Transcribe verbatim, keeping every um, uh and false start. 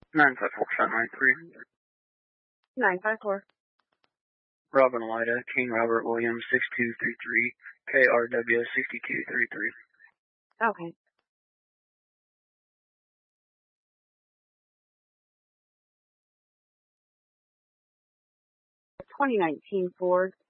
nine five four seven nine three. nine five four. Robin Lida, King Robert Williams, six two three three, K R W six two three three. Okay. twenty nineteen Ford